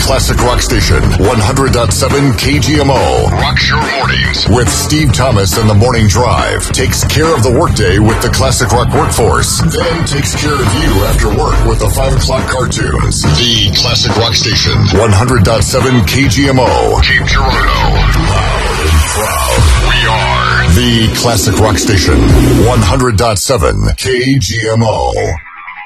classic rock station, 100.7 KGMO. Rocks your mornings with Steve Thomas and the Morning Drive. Takes care of the workday with the classic rock workforce. Then takes care of you after work with the 5 o'clock cartoons. The classic rock station, 100.7 KGMO. Cape Girardeau. Loud and proud. We are the classic rock station, 100.7 KGMO.